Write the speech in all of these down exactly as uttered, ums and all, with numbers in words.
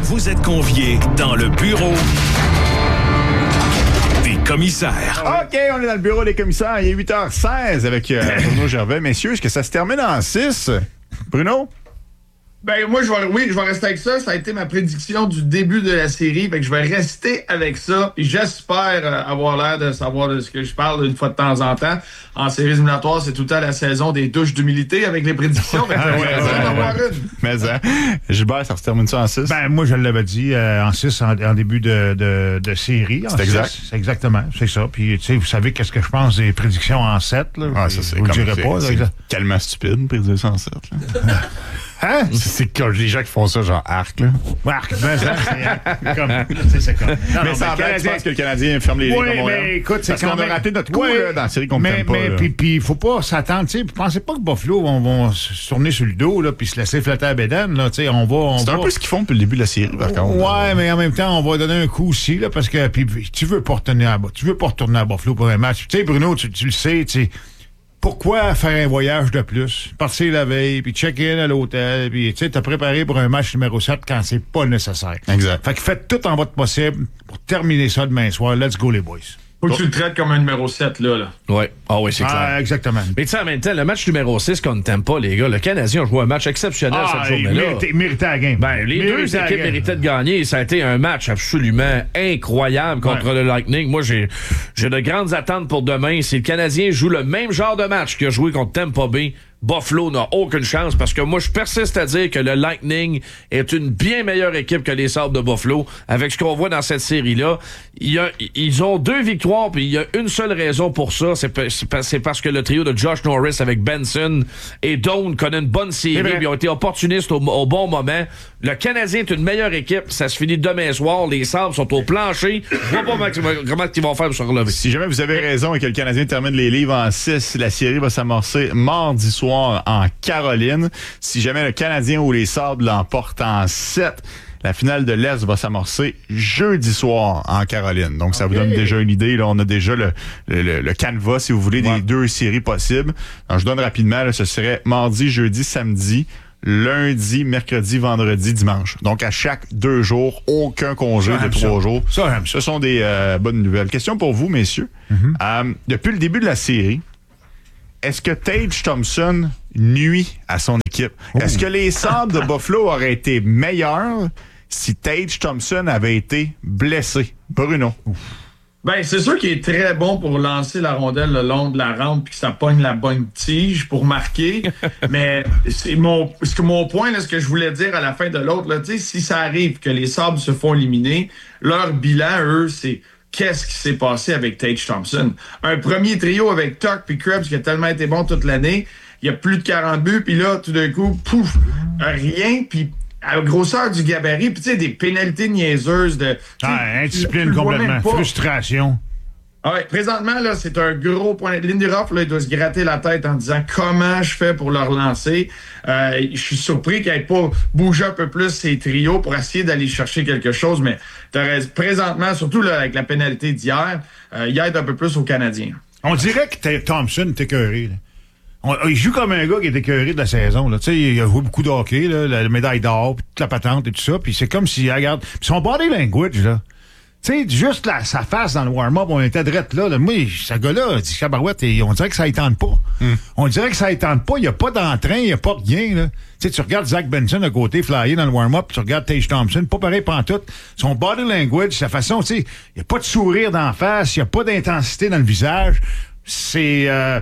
Vous êtes conviés dans le bureau des commissaires. OK, on est dans le bureau des commissaires. Il est huit heures seize avec euh, Bruno Gervais. Messieurs, est-ce que ça se termine en six? Bruno? Ben moi je vais oui, je vais rester avec ça. Ça a été ma prédiction du début de la série. Fait que je vais rester avec ça. Puis j'espère euh, avoir l'air de savoir de ce que je parle une fois de temps en temps. En séries éliminatoires, c'est tout le temps la saison des douches d'humilité avec les prédictions. Fait que Ah, je ouais, vais ouais, en avoir ouais. une. Mais hein, Gilbert, ça se termine ça en six? Ben, moi, je l'avais dit euh, en six en, en début de, de, de série. C'est exact. C'est exactement, c'est ça. Puis, tu sais, vous savez qu'est-ce que je pense des prédictions en sept, là. Ah, ça, c'est vous le comme direz pas, c'est, là. c'est tellement stupide, prédire ça en sept. Là. Hein? C'est, c'est comme les gens qui font ça, genre arc, là. Marc, ben, ça, c'est comme. C'est, c'est comme. Non, mais non, ça mais blague, tu penses que le Canadien ferme les lignes Oui, comme Montréal? mais écoute, c'est Parce quand qu'on même... a raté notre coup Oui, là, dans la série qu'on ne mais, t'aime pas. mais, là. puis, puis, faut pas s'attendre, tu sais, pensez pas que Buffalo vont, vont se tourner sur le dos, là, puis se laisser flotter à bédaine, là, tu sais, on va... On c'est va... un peu ce qu'ils font depuis le début de la série, par contre. Ouais, mais en même temps, on va donner un coup aussi, là, parce que, puis, tu veux pas retourner à, tu veux pas retourner à Buffalo pour un match. Tu sais, Bruno, tu, tu le sais, tu sais, pourquoi faire un voyage de plus? Partir la veille, puis check-in à l'hôtel, puis tu sais, te préparer pour un match numéro sept quand c'est pas nécessaire. Exact. Fait que faites tout en votre possible pour terminer ça demain soir. Let's go, les boys. Faut que tu le traites comme un numéro sept, là. là. Ouais. Ah oui, c'est clair. Ah, exactement. Mais tu sais, en même temps, le match numéro six qu'on ne t'aime pas, les gars, le Canadien a joué un match exceptionnel Ah, cette il journée-là. méritait, méritait la game. Ben, les Méritait deux la équipes game. méritaient de gagner. Ça a été un match absolument incroyable contre Ouais. le Lightning. Moi, j'ai, j'ai de grandes attentes pour demain. Si le Canadien joue le même genre de match qu'il a joué contre Tampa Bay, Buffalo n'a aucune chance parce que moi, je persiste à dire que le Lightning est une bien meilleure équipe que les Sabres de Buffalo. Avec ce qu'on voit dans cette série-là, il y a, ils ont deux victoires, puis il y a une seule raison pour ça. C'est, c'est parce que le trio de Josh Norris avec Benson et Doan connaît une bonne série, puis ils ont été opportunistes au, au bon moment. Le Canadien est une meilleure équipe. Ça se finit demain soir. Les Sabres sont au plancher. Je vois pas comment ils vont faire pour se relever. Si jamais vous avez raison et que le Canadien termine les livres en six, la série va s'amorcer mardi soir en Caroline. Si jamais le Canadien ou les Sabres l'emportent en sept, la finale de l'Est va s'amorcer jeudi soir en Caroline. Donc, ça okay. vous donne déjà une idée. Là, on a déjà le, le, le canevas, si vous voulez, ouais. des deux séries possibles. Alors, je donne rapidement, là, ce serait mardi, jeudi, samedi, lundi, mercredi, vendredi, dimanche. Donc, à chaque deux jours, aucun congé ça, de trois ça. jours. Ça, Ce sont des euh, bonnes nouvelles. Question pour vous, messieurs. Mm-hmm. Euh, depuis le début de la série, est-ce que Tage Thompson nuit à son équipe? Oh. Est-ce que les Sabres de Buffalo auraient été meilleurs si Tage Thompson avait été blessé? Bruno. Ouf. Ben, c'est sûr qu'il est très bon pour lancer la rondelle le long de la rampe puis que ça pogne la bonne tige pour marquer. Mais c'est mon, ce que mon point, là, ce que je voulais dire à la fin de l'autre, là, tu sais, si ça arrive que les Sabres se font éliminer, leur bilan, eux, c'est qu'est-ce qui s'est passé avec Tage Thompson? Un premier trio avec Tuck puis Krebs qui a tellement été bon toute l'année. Il y a plus de quarante buts, puis là, tout d'un coup, pouf, rien, puis à la grosseur du gabarit, puis tu sais, des pénalités niaiseuses de... Ah, indiscipline complètement, frustration. Ah ouais, présentement, là, c'est un gros point. Lindy Ruff, là, il doit se gratter la tête en disant comment je fais pour le relancer. Euh, je suis surpris qu'il n'ait pas bougé un peu plus ses trios pour essayer d'aller chercher quelque chose, mais présentement, surtout là, avec la pénalité d'hier, euh, il aide un peu plus aux Canadiens. On dirait que Thompson est écœuré, là. On, il joue comme un gars qui est écœuré de la saison. Là. Il a joué beaucoup de hockey, là, la médaille d'or, puis toute la patente et tout ça. Puis c'est comme s'il regarde. Puis son body language, là. Tu sais, juste la, sa face dans le warm-up, on était drette là, là. Moi, ce gars-là, dit Cabarouette, on dirait que ça ne tente pas. Mm. On dirait que ça ne tente pas. Il n'y a pas d'entrain, il n'y a pas rien, là. Tu sais, tu regardes Zach Benson à côté, flyer dans le warm-up, tu regardes Tage Thompson, pas pareil pantoute. Son body language, sa façon, tu sais, il n'y a pas de sourire d'en face, il n'y a pas d'intensité dans le visage. C'est... Euh,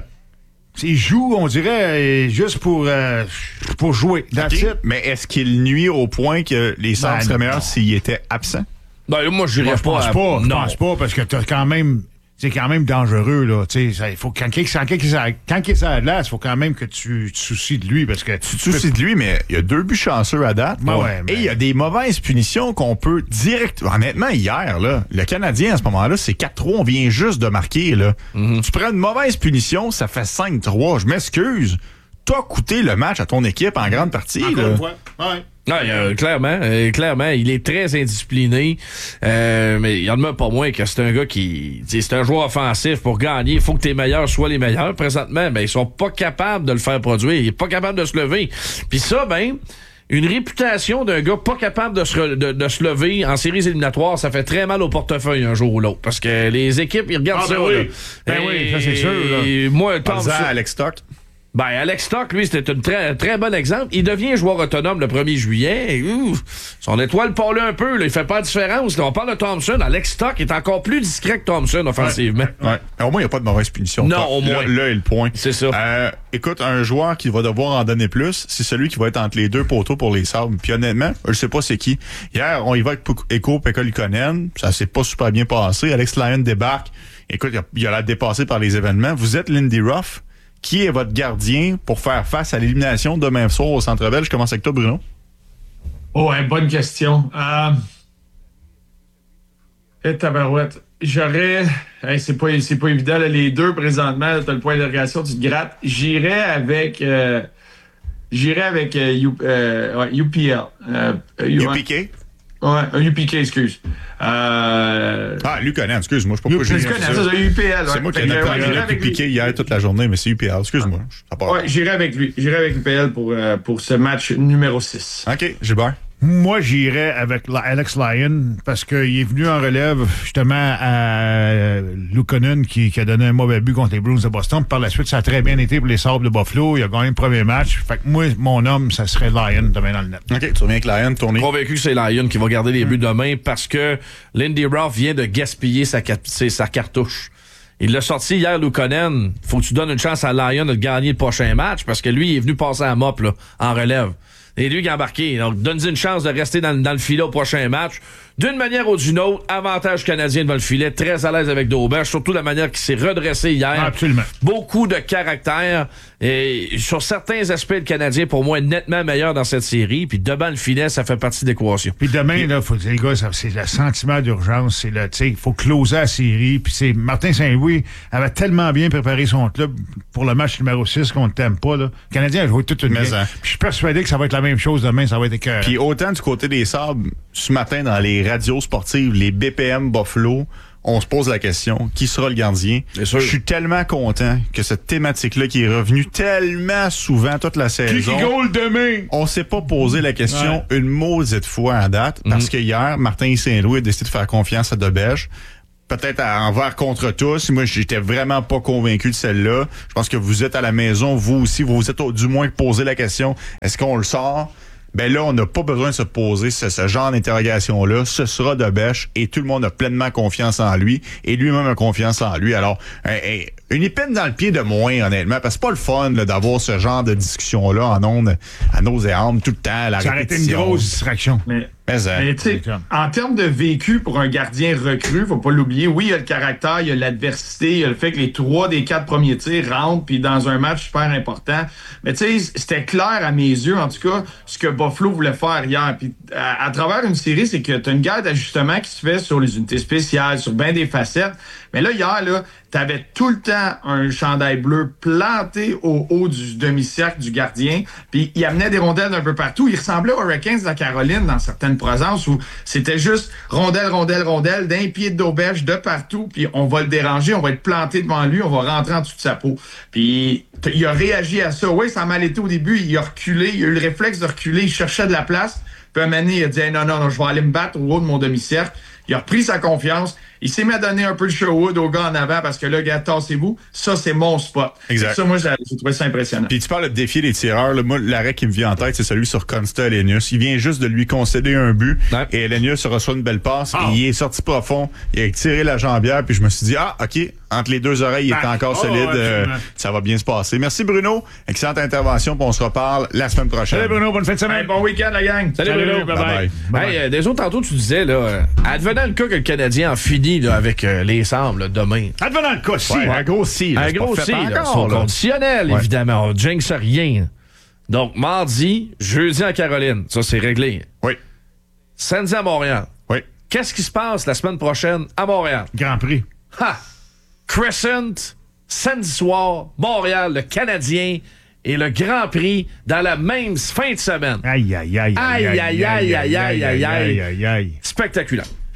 Il joue, on dirait, juste pour, euh, pour jouer. Okay. Mais est-ce qu'il nuit au point que les Sabres ben, seraient meilleurs s'il était absent? Ben, moi, je dirais pas. Je pense à... pas. Je non. pense pas, parce que t'as quand même... C'est quand même dangereux, là. Tu sais, il faut quand il est sur la glace, il faut quand même que tu te soucies de lui, parce que... Tu te soucies de lui, mais il y a deux buts chanceux à date. Ben ouais, mais... Et il y a des mauvaises punitions qu'on peut direct... Honnêtement, hier, là, le Canadien, à ce moment-là, c'est quatre trois. On vient juste de marquer, là. Mm-hmm. Tu prends une mauvaise punition, ça fait cinq trois. Je m'excuse. T'as coûté le match à ton équipe en grande partie, Encore là. une fois. Ouais. Non, euh, clairement, euh, clairement, il est très indiscipliné, euh, mais il y en a pas moins que c'est un gars qui, c'est un joueur offensif pour gagner. Il faut que tes meilleurs soient les meilleurs. Présentement, ben ils sont pas capables de le faire produire. Il est pas capable de se lever. Puis ça, ben, une réputation d'un gars pas capable de se, re, de, de se lever en séries éliminatoires, ça fait très mal au portefeuille un jour ou l'autre. Parce que les équipes, ils regardent ah, ben ça. Oui. Là. Ben et, oui, ça c'est sûr. Là. Moi, Tom, Parle-en à Alex Stock. Ben, Alex Stock, lui, c'était un très, très bon exemple. Il devient joueur autonome le premier juillet. Et, ouf, son étoile parle un peu. Là, il fait pas la différence. Là, on parle de Thompson. Alex Stock est encore plus discret que Thompson offensivement. Ouais. Ouais. Au moins, il n'y a pas de mauvaise punition. Non, Top. au moins. Là, là est le point. C'est ça. Euh, écoute, un joueur qui va devoir en donner plus, c'est celui qui va être entre les deux poteaux pour les Sabres. Puis honnêtement, je sais pas c'est qui. Hier, on y va avec Eko Pekka-Luukkonen. Ça s'est pas super bien passé. Alex Lyon débarque. Écoute, il a, il a l'air dépassé par les événements. Vous êtes Lindy Ruff. Qui est votre gardien pour faire face à l'élimination demain soir au Centre Bell? Je commence avec toi, Bruno. Oh, ouais, bonne question. Euh... Et tabarouette. J'aurais... Hey, c'est pas, c'est pas évident, là, les deux, présentement, t'as le point d'interrogation, tu te grattes. J'irais avec... Euh... J'irais avec euh, U... euh, ouais, U P L. Euh, U P K? Ouais, un U P K, excuse. Euh... Ah, Luukkonen, excuse-moi. Je sais pas pourquoi j'ai dit ça. C'est un U P L. C'est ouais. moi qui ai entendu U P K hier toute la journée, mais c'est U P L. Excuse-moi. Ah. Ouais, j'irai avec lui. J'irai avec U P L pour, euh, pour ce match numéro six. OK, Gilbert. Moi, j'irais avec Alex Lyon parce qu'il est venu en relève justement à Luukkonen qui, qui a donné un mauvais but contre les Bruins de Boston. Par la suite, ça a très bien été pour les Sabres de Buffalo. Il a gagné le premier match. Fait que moi, mon homme, ça serait Lyon demain dans le net. OK, tu reviens avec Lyon, tourné. Convaincu que c'est Lyon qui va garder les buts demain parce que Lindy Ruff vient de gaspiller sa, sa cartouche. Il l'a sorti hier, Luukkonen. Faut que tu donnes une chance à Lyon de gagner le prochain match parce que lui, il est venu passer à mop là, en relève. Et lui qui a embarqué. Donc, donne-lui une chance de rester dans, dans le filet au prochain match. D'une manière ou d'une autre, avantage canadien devant le filet, très à l'aise avec Daubert, surtout la manière qu'il s'est redressé hier. Absolument. Beaucoup de caractère. Et sur certains aspects, le Canadien, pour moi, est nettement meilleur dans cette série. Puis devant le filet, ça fait partie de l'équation. Puis demain, là, faut, les gars, ça, c'est le sentiment d'urgence. C'est le, tu sais, il faut closer la série. Puis c'est Martin Saint-Louis avait tellement bien préparé son club pour le match numéro six qu'on ne t'aime pas. Là. Le Canadien a joué toute une game. Puis je suis persuadé que ça va être la même chose demain. Ça va être écœurant. Puis autant du côté des Sabres, ce matin, dans les radios sportives, les B P M Buffalo, on se pose la question, qui sera le gardien? Je suis tellement content que cette thématique-là qui est revenue tellement souvent toute la saison. Qui qui goal demain? On s'est pas posé la question ouais. une maudite fois à date, parce mm-hmm. que hier, Martin Saint-Louis a décidé de faire confiance à Debèche. Peut-être envers contre tous. Moi, j'étais vraiment pas convaincu de celle-là. Je pense que vous êtes à la maison, vous aussi, vous vous êtes au, du moins posé la question, est-ce qu'on le sort? Ben là, on n'a pas besoin de se poser ce, ce genre d'interrogation-là. Ce sera Debèche et tout le monde a pleinement confiance en lui et lui-même a confiance en lui. Alors, un, un, une épine dans le pied de moins, honnêtement, parce que c'est pas le fun là, d'avoir ce genre de discussion-là en ondes, à nos et âmes, tout le temps, à la ça répétition. Ça aurait été une grosse distraction. Mais, mais, mais tu sais, en termes de vécu pour un gardien recru, faut pas l'oublier, oui, il y a le caractère, il y a l'adversité, il y a le fait que les trois des quatre premiers tirs rentrent, puis dans un match super important. Mais tu sais, c'était clair à mes yeux, en tout cas, ce que Buffalo voulait faire hier. Puis à, à travers une série, c'est que tu as une guerre d'ajustement qui se fait sur les unités spéciales, sur bien des facettes. Mais là, hier, là, t'avais tout le temps un chandail bleu planté au haut du demi-cercle du gardien, puis il amenait des rondelles d'un peu partout. Il ressemblait aux Hurricanes de la Caroline dans certaines présences où c'était juste rondelle, rondelle, rondelle, d'un pied d'auberge de partout, puis on va le déranger, on va être planté devant lui, on va rentrer en dessous de sa peau. Puis il a réagi à ça. Oui, ça a mal été au début, il a reculé, il a eu le réflexe de reculer, il cherchait de la place, puis un moment donné, il a dit hey, « non, non, non, je vais aller me battre au haut de mon demi-cercle ». Il a repris sa confiance. Il s'est mis à donner un peu de Sherwood au gars en avant parce que là, gars, tassez-vous. Ça, c'est mon spot. Exact. Ça, moi, j'ai trouvé ça impressionnant. Puis tu parles de défier les tireurs. Là, moi, l'arrêt qui me vient en tête, c'est celui sur Consta Elenius. Il vient juste de lui concéder un but. Ouais. Et Elenius reçoit une belle passe. Oh. Et il est sorti profond. Il a tiré la jambière. Puis je me suis dit, ah, OK, entre les deux oreilles, il est encore oh, solide. Euh, ça va bien se passer. Merci, Bruno. Excellente intervention. Puis on se reparle la semaine prochaine. Salut, Bruno. Bonne fin de semaine. Hey, bon week-end, la gang. Salut, Salut Bruno. Bye-bye. Bye-bye. Bye-bye. Hey, euh, des autres, tantôt, tu disais, là, advenant le cas que le Canadien en finit là, avec euh, les Sabres là, demain. Advenant le cas, si. Ouais, un gros si. Là, un gros si. Ils sont là. conditionnels, ouais. Évidemment. On jinx rien. Donc, mardi, jeudi en Caroline. Ça, c'est réglé. Oui. Samedi à Montréal. Oui. Qu'est-ce qui se passe la semaine prochaine à Montréal? Grand Prix. Ha! Crescent, samedi soir, Montréal, le Canadien et le Grand Prix dans la même fin de semaine. Aïe, aïe, aïe. Aïe, aïe, aïe, aïe, aïe, aïe, aïe, aïe. Spectaculaire.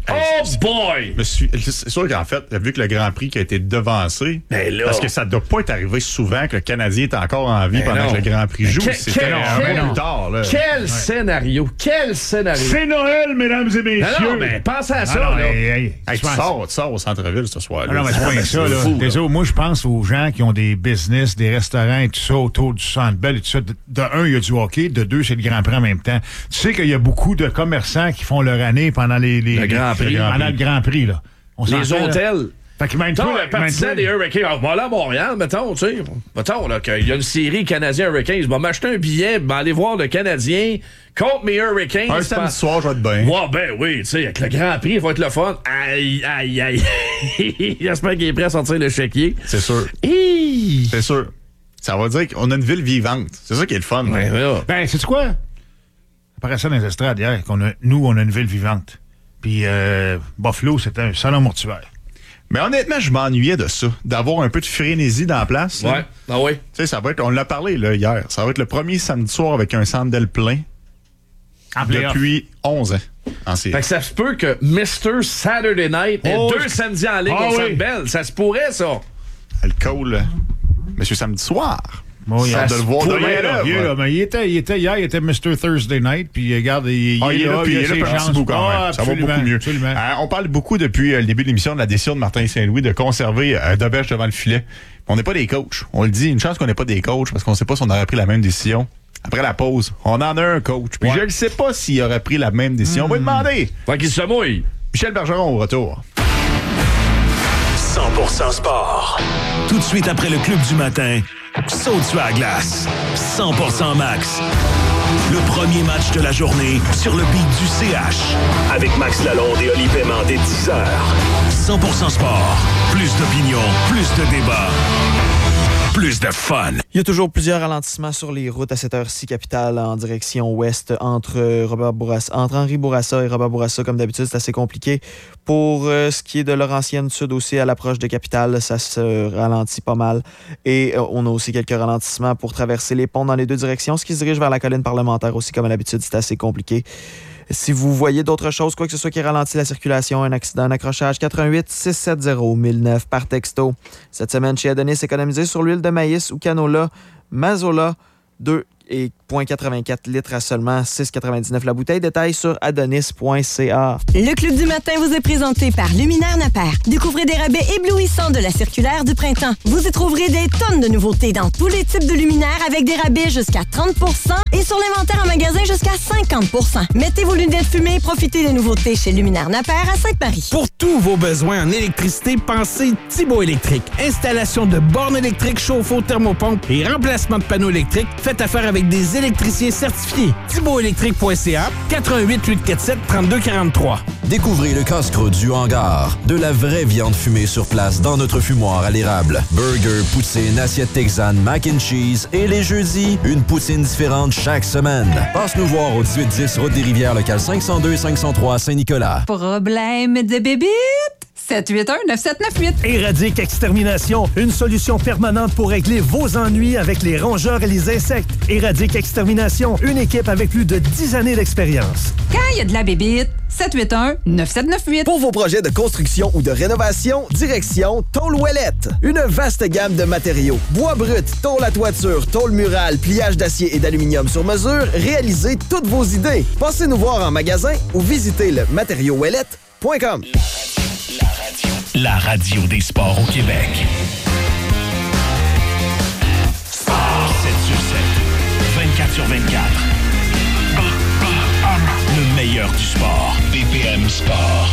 Oh boy! Je me suis- C'est sûr qu'en fait, vu que le Grand Prix qui a été devancé, Ben là. parce que ça ne doit pas être arrivé souvent que le Canadien est encore en vie Ben pendant non. que le Grand Prix joue. Quel- C'était quel- un quel- peu plus tard. Là. Quel scénario! Quel scénario! C'est Noël, mesdames et messieurs. Non, non, mais pensez à ça, Ah non, là. hey, hey, Hey, tu tu penses- sors, tu sors au centre-ville ce soir-là. Ah non, mais c'est Ah, pas mais ça, là. fou, Désolé, moi, je pense aux gens qui ont des business, des restaurants et tout ça autour du Centre Bell et tout ça. De, de un, il y a du hockey. De deux, c'est le Grand Prix en même temps. Tu sais qu'il y a beaucoup de commerçants qui font leur année pendant les... les Le Grand Prix. Pendant le Grand Prix, là. On Les s'entend, là. hôtels. Fait que même Mettons, toi, un partisan même des toi- Hurricanes. On va aller à Montréal, mettons, tu sais. Mettons, là, qu'il y a une série Canadien-Hurricanes. Bon, m'acheter un billet, ben, aller voir le Canadien contre mes Hurricanes. Un c'est samedi pas- soir, je vais être bien. Ouais, ben oui, tu sais, avec le Grand Prix, il va être le fun. Aïe, aïe, aïe. J'espère qu'il est prêt à sortir le chéquier. C'est sûr. Hi! C'est sûr. Ça va dire qu'on a une ville vivante. C'est ça qui est le fun. Ouais, là. Ben, c'est quoi? Ça paraissait dans les estrades hier, qu'on a, nous, on a une ville vivante. Puis euh, Buffalo, c'était un salon mortuaire. Mais honnêtement, je m'ennuyais de ça, d'avoir un peu de frénésie dans la place. là. Ouais, ah oui. Tu sais, ça va être, on l'a parlé là, hier, ça va être le premier samedi soir avec un Centre Bell plein En playoff. depuis onze ans en série. Fait que ça se peut que mister Saturday Night ait Oh, deux je- samedis en ligne Ah au oui. Centre Bell. Ça se pourrait, ça. Alcool, euh, monsieur samedi soir. Bon, il, Ça a- de le voir il de est loin, là, là, il est ouais. là, mais il était, il était hier, il était mister Thursday Night, puis regarde, il, Ah, il est là, puis il est là, ses puis un petit chances. bout quand même. Ah, Ça va absolument, beaucoup mieux. Absolument. Euh, on parle beaucoup depuis euh, le début de l'émission de la décision de Martin Saint-Louis de conserver euh, Doberge devant le filet. On n'est pas des coachs. On le dit, une chance qu'on n'est pas des coachs parce qu'on ne sait pas si on aurait pris la même décision. Après la pause, on en a un coach. Puis Ouais. je ne sais pas s'il aurait pris la même décision. On va lui demander. Fait qu'il se mouille. Michel Bergeron au retour. cent pour cent sport. Tout de suite après le club du matin, saute sur la glace. cent pour cent max. Le premier match de la journée sur le beat du C H. Avec Max Lalonde et Oli Paiement dès dix heures. cent pour cent sport. Plus d'opinion, plus de débat, plus de fun. Il y a toujours plusieurs ralentissements sur les routes à cette heure-ci capitale en direction ouest entre, euh, Robert Bourassa, entre Henri Bourassa et Robert Bourassa. Comme d'habitude, c'est assez compliqué. Pour euh, ce qui est de Laurentienne Sud aussi, à l'approche de Capitale, ça se ralentit pas mal. Et euh, on a aussi quelques ralentissements pour traverser les ponts dans les deux directions. Ce qui se dirige vers la colline parlementaire aussi, comme à l'habitude, c'est assez compliqué. Si vous voyez d'autres choses, quoi que ce soit qui ralentit la circulation, un accident, un accrochage, quatre un huit, six sept zéro, mille neuf par texto. Cette semaine, chez Adonis, économisez sur l'huile de maïs ou canola, Mazola, deux virgule quatre-vingt-quatre litres à seulement six virgule quatre-vingt-dix-neuf la bouteille. Détail sur adonis point c a. Le Club du matin vous est présenté par Luminaire Napper. Découvrez des rabais éblouissants de la circulaire du printemps. Vous y trouverez des tonnes de nouveautés dans tous les types de luminaires avec des rabais jusqu'à trente pour cent et sur l'inventaire en magasin jusqu'à cinquante pour cent. Mettez vos lunettes fumées et profitez des nouveautés chez Luminaire Napper à Sainte-Marie. Pour tous vos besoins en électricité, pensez Thibault Électrique. Installation de bornes électriques, chauffe-eau, thermopompe et remplacement de panneaux électriques. Faites affaire avec des électriciens certifiés. thibault électrique point c a, quatre un huit, huit quatre sept, trois deux quatre trois. Découvrez le casse-croûte du hangar. De la vraie viande fumée sur place dans notre fumoir à l'érable. Burger, poutine, assiette texane, mac and cheese et les jeudis, une poutine différente chaque semaine. Passe nous voir au dix-huit dix Route des Rivières, local cinq cent deux cinq cent trois Saint-Nicolas. Problème de bébite? sept huit un neuf sept neuf huit. Éradique Extermination, une solution permanente pour régler vos ennuis avec les rongeurs et les insectes. Éradique Extermination, une équipe avec plus de dix années d'expérience. Quand il y a de la bébite, sept huit un neuf sept neuf huit. Pour vos projets de construction ou de rénovation, direction Tôle Ouellette. Une vaste gamme de matériaux. Bois brut, tôle à toiture, tôle murale, pliage d'acier et d'aluminium sur mesure. Réalisez toutes vos idées. Passez nous voir en magasin ou visitez le matériau ouellette point com. La radio des sports au Québec. Sport sept sur sept, vingt-quatre sur vingt-quatre. Le meilleur du sport. B P M Sport.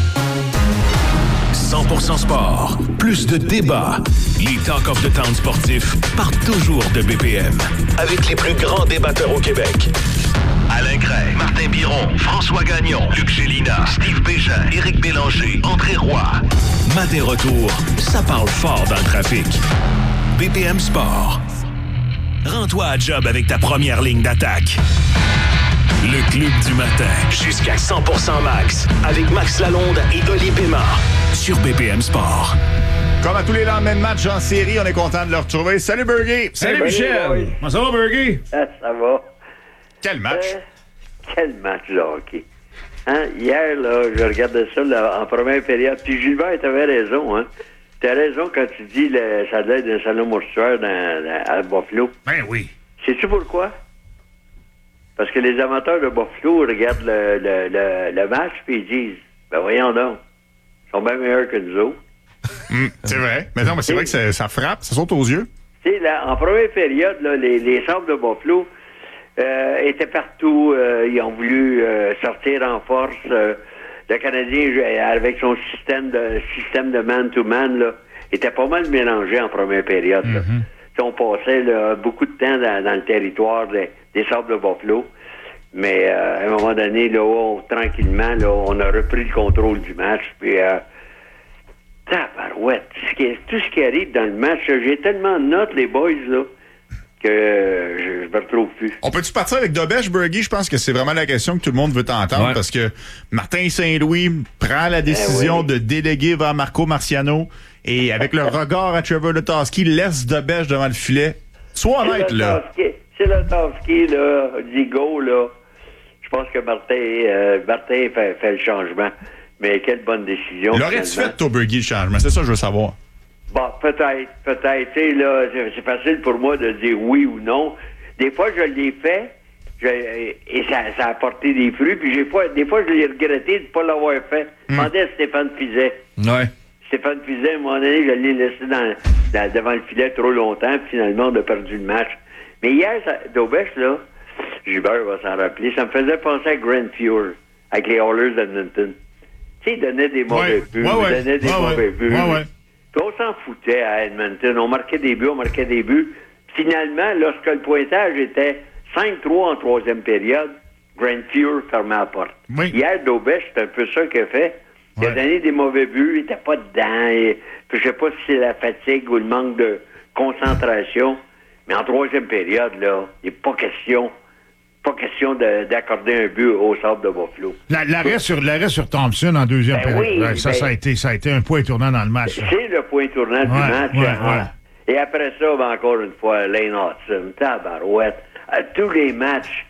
cent pour cent sport. Plus de débats. Les Talk of the Town sportifs partent toujours de B P M. Avec les plus grands débatteurs au Québec. Alain Gray, Martin Biron, François Gagnon, Luc Gélina, Steve Bégin, Éric Bélanger, André Roy. Matin retour, ça parle fort dans le trafic. B P M Sport. Rends-toi à job avec ta première ligne d'attaque. Le Club du matin. Jusqu'à cent pour cent max. Avec Max Lalonde et Oli Paiement. Sur B P M Sport. Comme à tous les lendemains de match en série, on est content de le retrouver. Salut Burger! Salut Michel! Comment ça va, Burger? Ah, ça va. Quel match! Euh, quel match de hockey. Hein? Hier, là, je regardais ça là, en première période. Puis Gilbert, t'avais raison, hein? T'as raison quand tu dis que ça doit être un salon mortuaire dans, dans, à Buffalo. Ben oui. Sais-tu pourquoi? Parce que les amateurs de Buffalo regardent le, le, le, le match puis ils disent, ben voyons donc, ils sont bien meilleurs que nous autres. Mmh, c'est vrai. Mais non, mais c'est vrai que ça, ça frappe, ça saute aux yeux. Tu sais, en première période, là, les, les Sabres de Buffalo euh, étaient partout. Euh, ils ont voulu euh, sortir en force. Euh, le Canadien, avec son système de système de man-to-man, là, était pas mal mélangé en première période. Là. Mm-hmm. On passait là, beaucoup de temps dans, dans le territoire des, des Sabres de Buffalo. Mais euh, à un moment donné, là, on, tranquillement, là, on a repris le contrôle du match. Puis, euh, tabarouette, tout ce qui arrive dans le match, j'ai tellement de notes, les boys, là, que euh, je, je me retrouve plus. On peut-tu partir avec Dobesh, Bergie? Je pense que c'est vraiment la question que tout le monde veut t'entendre, ouais. Parce que Martin Saint-Louis prend la décision eh oui. de déléguer vers Marco Marciano et avec le regard à Trevor Letowski, laisse Dobesh devant le filet. Sois honnête, là. C'est Letowski, là, dit go, là. Je pense que Martin, euh, Martin fait, fait le changement. Mais quelle bonne décision. L'aurais-tu fait, toi, Bergie, le changement? C'est ça que je veux savoir. Bon, peut-être, peut-être. Tu sais, là, c'est, c'est facile pour moi de dire oui ou non. Des fois, je l'ai fait je, et ça, ça a apporté des fruits. Puis j'ai fois, des fois, je l'ai regretté de ne pas l'avoir fait. Je demandais à Stéphane Fiset. Ouais. Stéphane Fiset, à un moment donné, je l'ai laissé dans, dans, devant le filet trop longtemps. Puis finalement, on a perdu le match. Mais hier, ça, Dobesh, là, Gilbert va s'en rappeler, ça me faisait penser à Grant Fuhr avec les Oilers d'Edmonton. Tu sais, il donnait des mauvais ouais, buts, ouais, ouais, il donnait des ouais, mauvais ouais, buts. Ouais, ouais. Puis on s'en foutait à Edmonton. On marquait des buts, on marquait des buts. Finalement, lorsque le pointage était cinq trois en troisième période, Grant Fuhr fermait la porte. Oui. Hier, Dobesh, c'est un peu ça qu'il a fait. Il ouais. a donné des mauvais buts, il n'était pas dedans. Et, puis je sais pas si c'est la fatigue ou le manque de concentration, mais en troisième période, là, il n'est pas question... Pas question de, d'accorder un but au Sabres de Buffalo. La, l'arrêt, sur, l'arrêt sur Thompson en deuxième ben période. Oui, ouais, ça, ben, ça, a été, ça a été un point tournant dans le match. C'est là. le point tournant du ouais, match. Ouais, hein. ouais. Et après ça, ben, encore une fois, Lane Hudson, tabarouette. À tous les matchs,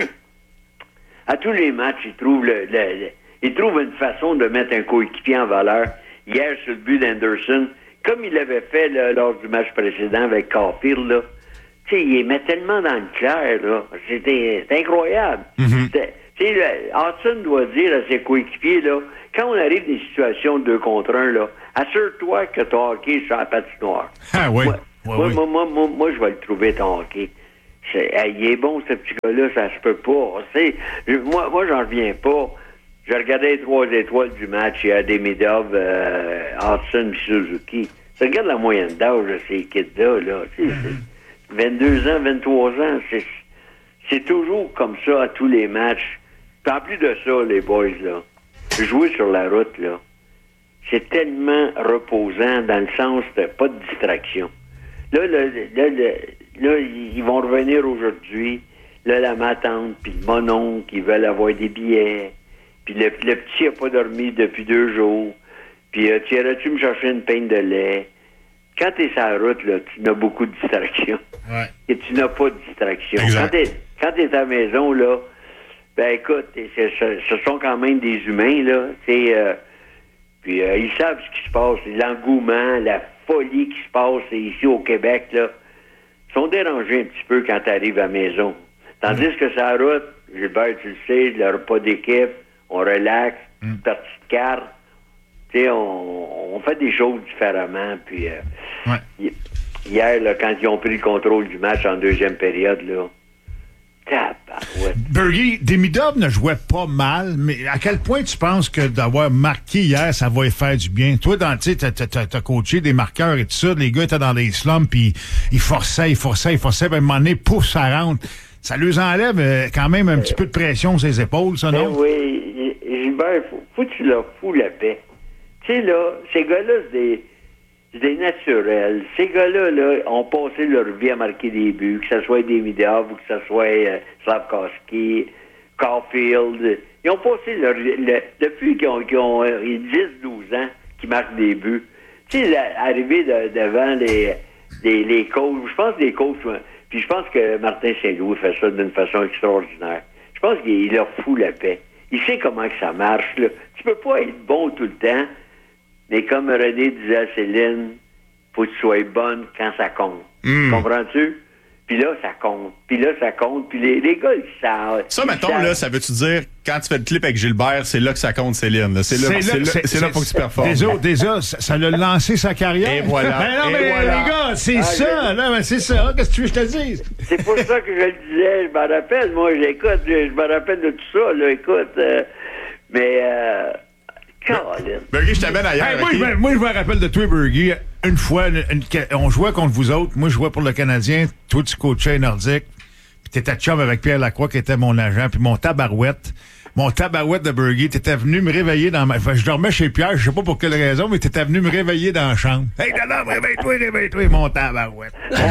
à tous les matchs, il trouve, le, le, le, il trouve une façon de mettre un coéquipier en valeur. Hier, sur le but d'Anderson, comme il l'avait fait là, lors du match précédent avec Caulfield, là. Tu sais, il met tellement dans le clair, là. C'était, c'est incroyable. Mm-hmm. Tu sais, Hudson doit dire à ses coéquipiers, là, quand on arrive dans des situations de deux contre un, là, assure-toi que ton hockey est sur la patinoire. Ah oui. Moi, ouais, moi, oui. moi, moi, moi, moi, je vais le trouver, ton hockey. C'est, hey, il est bon, ce petit gars-là, ça se peut pas. Tu sais, moi, moi, j'en reviens pas. Je regardais les trois étoiles du match, il y a Demidov, euh, Hudson et Suzuki. Tu regardes la moyenne d'âge de ces kids-là, là. Tu sais, mm-hmm. vingt-deux ans, vingt-trois ans, c'est, c'est toujours comme ça à tous les matchs. Puis en plus de ça, les boys, là, jouer sur la route, là, c'est tellement reposant dans le sens de pas de distraction. Là, là, là, là, là ils vont revenir aujourd'hui. Là, la matante, puis le monon qui veulent avoir des billets. Puis le, le petit n'a pas dormi depuis deux jours. Puis euh, tu irais-tu me chercher une peigne de lait? Quand tu es sur la route, là, tu n'as beaucoup de distractions. Ouais. Et tu n'as pas de distraction. Exact. Quand tu es à la maison, là, ben écoute, c'est, ce, ce sont quand même des humains, là. C'est, euh, puis euh, ils savent ce qui se passe. L'engouement, la folie qui se passe ici au Québec, là. Ils sont dérangés un petit peu quand tu arrives à la maison. Tandis mmh. que sur la route, Gilbert, tu le sais, le repas d'équipe, on relaxe, mmh. une partie de cartes. Tu sais, on, on fait des choses différemment. Puis, euh, ouais. hier, là, quand ils ont pris le contrôle du match en deuxième période, là, tabarouette. Bergie, Demidov ne jouait pas mal, mais à quel point tu penses que d'avoir marqué hier, ça va lui faire du bien? Toi, dans, tu sais, t'as, t'as, t'as coaché des marqueurs et tout ça, les gars étaient dans des slums, puis ils forçaient, ils forçaient, ils forçaient, puis à un moment donné, pouf, ça rentre. Ça leur enlève euh, quand même un euh, petit peu de pression sur les épaules, ça, non? Ben oui, Gilbert, faut, faut que tu leur fous la paix. Tu sais, là, ces gars-là, c'est des, c'est des naturels. Ces gars-là, là, ont passé leur vie à marquer des buts, que ce soit Demidov ou que ce soit euh, Slafkovsky, Caulfield. Ils ont passé leur vie, le, depuis qu'ils ont, qu'ils ont euh, dix douze ans, qu'ils marquent des buts. Tu sais, arriver de, devant les, les, les coachs, je pense que les coachs, puis je pense que Martin Saint-Louis fait ça d'une façon extraordinaire. Je pense qu'il leur fout la paix. il sait comment que ça marche, là. Tu peux pas être bon tout le temps, mais comme René disait à Céline, faut que tu sois bonne quand ça compte. Mm. Comprends-tu? Puis là, ça compte. Puis là, ça compte. Puis les, les gars, ils savent. Ça, ils mettons, savent. là, ça veut-tu dire, quand tu fais le clip avec Gilbert, c'est là que ça compte, Céline. Là. C'est là, c'est là, c'est, c'est là faut que tu performes. Déjà, déjà ça, ça l'a lancé sa carrière. Et voilà. Ben non, Et mais voilà. les gars, c'est Ah, ça. je... Là, ben c'est ça. Qu'est-ce que tu veux que je te dise? C'est pour ça que je le disais. Je m'en rappelle. Moi, j'écoute. Je, je me rappelle de tout ça. Là, écoute. Euh, mais... Euh, Colin. Burgie, je t'amène ailleurs. Hey, moi, okay? je, me- moi, je me rappelle de toi, Burgie. Une fois, une- une- on jouait contre vous autres. Moi, je jouais pour le Canadien. Toi, tu coachais Nordique. Puis t'étais chum avec Pierre Lacroix, qui était mon agent. Puis mon tabarouette. Mon tabarouette de Burgie. T'étais venu me réveiller dans ma... Enfin, je dormais chez Pierre. Je sais pas pour quelle raison, mais t'étais venu me réveiller dans la chambre. Hey, non, non, réveille-toi, réveille-toi, mon tabarouette.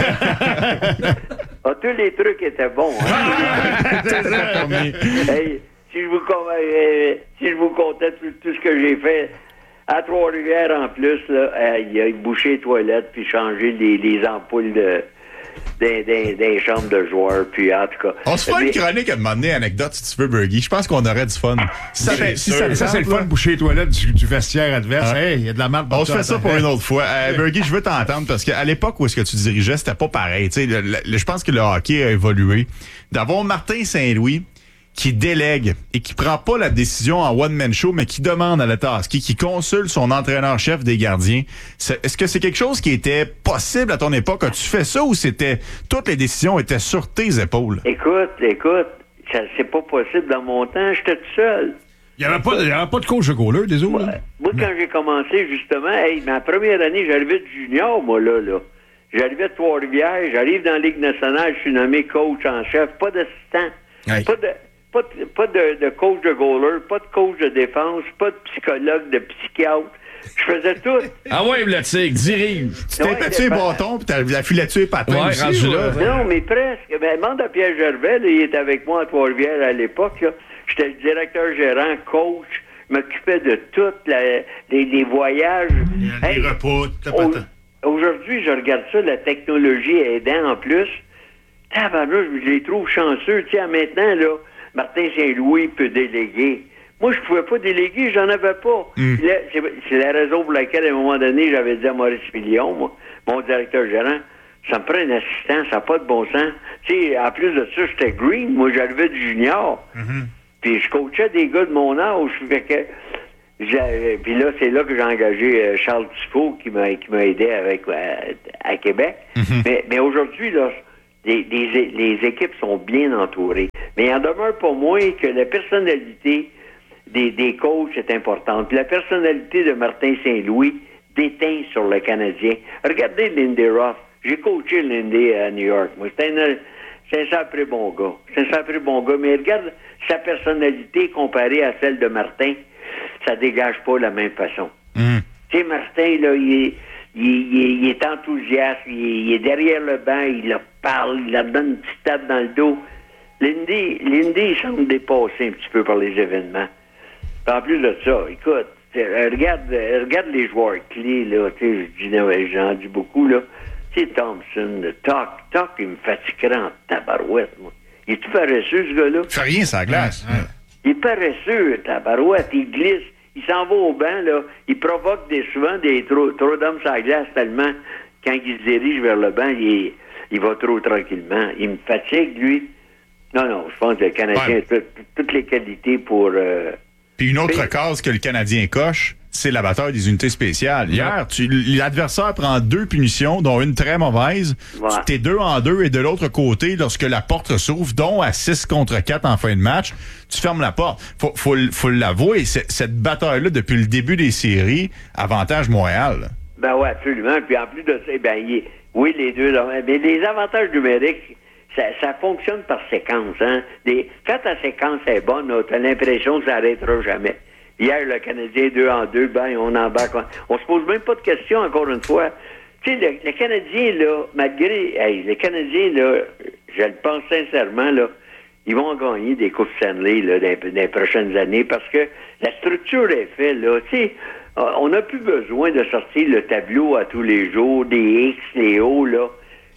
Ah, tous les trucs étaient bons. Hein? C'est ça, Tommy. Hey, si je vous con- euh, si je vous comptais tout, tout ce que j'ai fait à Trois-Rivières en plus, là, euh, il a bouché les toilettes puis changé les, les ampoules de des, des, des chambres de joueurs, puis en tout cas. On se fait Mais- une chronique à un moment donné, anecdote, si tu veux, Burgie. Je pense qu'on aurait du fun. Si ça, fait, si ça, Ça, c'est le fun de boucher les toilettes du, du vestiaire adverse. Ah. Hey, il y a de la merde. On se fait ça pour une autre fois. Euh, Burgie, je veux t'entendre parce qu'à l'époque où est-ce que tu dirigeais, c'était pas pareil. Tu sais, le- le- je pense que le hockey a évolué. D'avoir Martin Saint-Louis qui délègue et qui prend pas la décision en one-man show, mais qui demande à l'état hockey, qui consulte son entraîneur-chef des gardiens. C'est- est-ce que c'est quelque chose qui était possible à ton époque? As-tu fait ça ou c'était toutes les décisions étaient sur tes épaules? Écoute, écoute, ça, c'est pas possible dans mon temps, j'étais tout seul. Il n'y avait, avait pas de coach de goaler, des autres. là? Moi, quand j'ai commencé, justement, hey, ma première année, j'arrivais de junior, moi, là, là. J'arrivais de Trois-Rivières, j'arrive dans la Ligue nationale, je suis nommé coach en chef, pas d'assistant, Hey. pas de pas de, pas de, de coach de goaler, pas de coach de défense, pas de psychologue, de psychiatre. Je faisais tout. Ah ouais, le tigre, dirige. Tu t'es Ouais, battu les ben- bâtons puis t'as la filature et patins Ouais, aussi. rendu là. là. Non, mais presque. Ben, demande à Pierre Gervais, là, il était avec moi à Trois-Rivières à l'époque. Là. J'étais le directeur gérant, coach, je m'occupais de tout, la- les, les voyages. Les Hey, repas, tout au- le Aujourd'hui, je regarde ça, la technologie aidant en plus. Tabarnouche, je les trouve chanceux. Tu sais, maintenant, là, Martin Saint-Louis peut déléguer. Moi, je pouvais pas déléguer, j'en avais pas. Mm. Là, c'est, c'est la raison pour laquelle, à un moment donné, j'avais dit à Maurice Fillon, moi, mon directeur gérant, ça me prend un assistant, ça n'a pas de bon sens. Tu sais, en plus de ça, j'étais green. Moi, j'arrivais du junior. Puis je coachais des gars de mon âge. Fait que j'ai- puis là, c'est là que j'ai engagé euh, Charles Dufault qui m'a qui m'a aidé avec euh, à Québec. Mais, mais aujourd'hui, là, les, les, les équipes sont bien entourées. Mais il en demeure pas moins que la personnalité des, des coachs est importante. Puis la personnalité de Martin Saint-Louis déteint sur le Canadien. Regardez Lindy Ruff. J'ai coaché Lindy à New York. Moi, c'était un, c'est un sacré bon gars. C'est un sacré bon gars. Mais regarde sa personnalité comparée à celle de Martin, ça dégage pas la même façon. Mm. Tu sais, Martin, là, il est, il, est- il est- il est enthousiaste, il est, il est derrière le banc, il leur parle, il leur donne une petite tape dans le dos. Lindy, Lindy, il semble dépassé un petit peu par les événements. Puis en plus de ça, écoute, euh, regarde, euh, regarde les joueurs clés, là, tu sais, je dis, non, j'en dis beaucoup, là. Tu sais, Thompson, le Toc, Toc, il me fatiguerait en tabarouette, moi. Il est tout paresseux, ce gars-là. Tu fais rien sur la glace. Il est paresseux, tabarouette, il glisse, il s'en va au banc, là, il provoque des, souvent des trop, trop d'hommes sur la glace tellement, quand il se dirige vers le banc, il, il va trop tranquillement. Il me fatigue, lui. Non, non, je pense que le Canadien Ouais. a tout- toutes les qualités pour... euh, Puis une autre Mais- case que le Canadien coche, c'est la bataille des unités spéciales. Hier, tu, l'adversaire prend deux punitions, dont une très mauvaise. Ouais. Tu t'es deux en deux et de l'autre côté, lorsque la porte s'ouvre, dont à six contre quatre en fin de match, tu fermes la porte. Faut, faut, faut l'avouer, c'est- cette bataille-là, depuis le début des séries, avantage Montréal. Ben oui, absolument. Puis en plus de ça, ben, il- oui, les deux. Mais les avantages numériques, ça, ça fonctionne par séquence. Hein? Des, quand ta séquence est bonne, tu as l'impression que ça n'arrêtera jamais. Hier, le Canadien deux en deux, ben, on embarque. On, on se pose même pas de questions, encore une fois. Tu sais, le, le Canadien, là, malgré... Hey, les Canadiens, là, je le pense sincèrement, là, ils vont gagner des Coupes Stanley là, dans, dans les prochaines années parce que la structure est faite, là. Tu sais, on n'a plus besoin de sortir le tableau à tous les jours, des X, les O, là.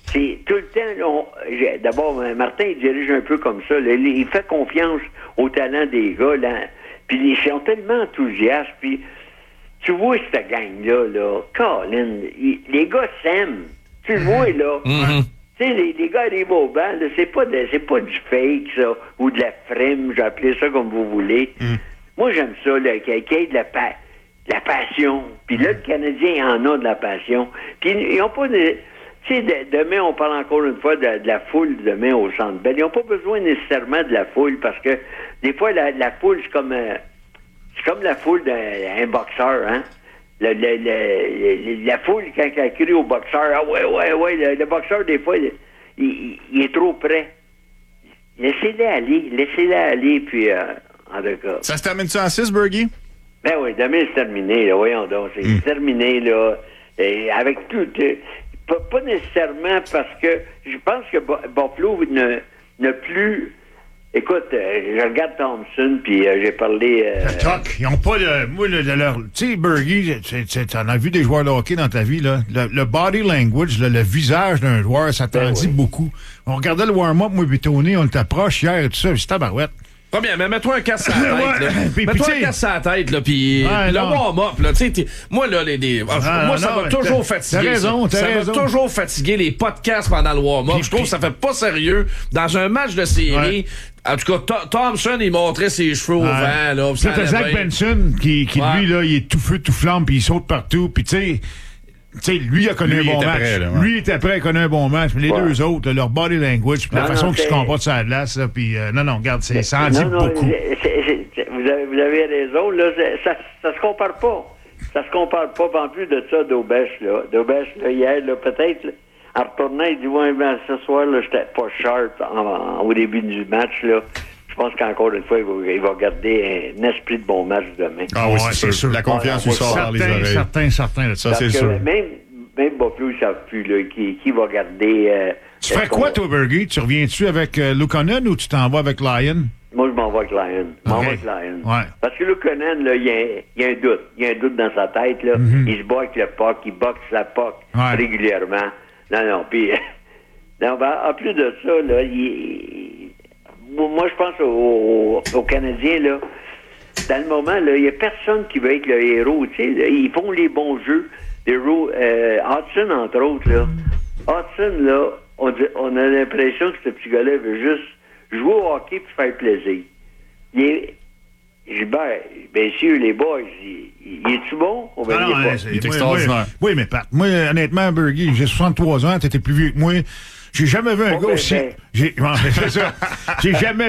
C'est tout le temps, là, on- j'ai- d'abord, Martin, il dirige un peu comme ça. Là, il fait confiance au talent des gars. Là, puis ils sont tellement enthousiastes. Puis tu vois cette gang-là, là, Colin, il- les gars s'aiment. Tu le vois, là. Mm-hmm. Tu sais, les, les gars arrivent au banc, là, c'est pas, de- c'est pas du fake, ça, ou de la frime, j'ai appelé ça comme vous voulez. Moi, j'aime ça, là, qu'il y ait- qu'il y ait de la, pa- de la passion. Puis là, le Canadien en a de la passion. Puis ils n'ont pas de... Tu sais, de- demain, on parle encore une fois de, de la foule demain au Centre Bell. Ils n'ont pas besoin nécessairement de la foule parce que des fois, la, la foule, c'est comme euh, c'est comme la foule d'un boxeur, hein? Le, le, le- le- la foule, quand elle crie au boxeur, ah ouais, ouais, ouais, le, le boxeur, des fois, il, il- il est trop près. Laissez-les aller, laissez-les aller, puis euh, en tout cas. Ça se termine-tu en six, Bergie? Ben oui, demain, c'est terminé, là, voyons donc. C'est Mm. terminé, là, et avec tout... euh, pas, pas nécessairement parce que je pense que Bo- Buffalo ne, n'a plus... Écoute, euh, je regarde Thompson, puis euh, j'ai parlé... euh, Toc, ils ont pas de. Moi, le, le- leur. Tu sais, Bergie, t'en as vu des joueurs de hockey dans ta vie, là. Le, le body language, le, le visage d'un joueur, ça t'en Ben dit oui. beaucoup. On regardait le warm-up, moi, puis Tony, on t'approche hier et tout ça, c'est tabarouette. Pas bien, mais mets-toi un casse à la Ouais, tête, là. puis- Mets-toi puis un t'sais- casse à la tête, là, puis Ouais, puis le non. warm-up, là, tu sais, t'es- moi, là, les, les- Ah, moi, non, ça non, m'a t'as- toujours fatigué. t'as raison, ça. t'as Ça raison. m'a toujours fatigué, les podcasts pendant le warm-up. Puis- Je trouve que ça fait pas sérieux. Dans un match de série, en tout cas, Th- Thompson, il montrait ses cheveux au Ouais. vent, là, puis Puis ça là, t'as allait Zach bien. Benson, qui, qui Ouais. lui, là, il est tout feu, tout flamme, puis il saute partout, puis tu sais... Tu sais, lui, il a connu Lui, un il bon était match. prêt, là, ouais. Lui, il était prêt, il connaît un bon match. Mais les Ouais. deux autres, là, leur body language, puis la Non, façon non, qu'ils se c'est- comportent sur la glace, là, puis euh, non, non, regarde, c'est, ça en dit non, non, beaucoup. c'est- c'est- c'est- vous, avez, vous avez raison, là, c'est- ça, ça se compare pas. Ça se compare pas. En plus de ça, Daubèche, là. Daubèche, là, hier, là, peut-être, là, en retournant, il dit, ouais, ben, ce soir, là, j'étais pas sharp en- en- au début du match, là. Je pense qu'encore une fois, il va, il va garder un esprit de bon match demain. Ah oui, Ouais, c'est, c'est sûr. sûr. La confiance lui sort par les Certain, oreilles. certain, certain. Ça, Parce c'est que sûr. Même, même Buffalo, ils ne savent plus, là, qui, qui va garder... euh, Tu ferais est-ce quoi, qu'on- toi, Bergie? Tu reviens-tu avec euh, Lukonen ou tu t'en vas avec Lyon? Moi, je m'en vais avec Lyon. Je m'en Ok. vais avec Lyon. Ouais. Parce que Lukonen, là, il y, a, il y a un doute. Il y a un doute dans sa tête, là. Mhm. Il se bat avec le puck, il boxe la puck Ouais. régulièrement. Non, non, puis... non, ben, en plus de ça, là, il... il- moi, je pense aux, aux Canadiens, là. Dans le moment, là, il n'y a personne qui veut être le héros, tu sais. là. Ils font les bons jeux. Les héros, euh, Hudson, entre autres, là. Hudson, là, on, dit- on a l'impression que ce petit gars-là veut juste jouer au hockey et faire plaisir. Il est... Gilbert, bien sûr, les boys, il, il est-tu bon? On va Ah non, dire hein, pas. c'est- Il est moi, extraordinaire. moi, oui, mais Pat, moi, honnêtement, Bergie, j'ai soixante-trois ans, t'étais plus vieux que moi. J'ai jamais vu un Bon, gars ben, aussi... ben. J'ai, bon, c'est ça. J'ai jamais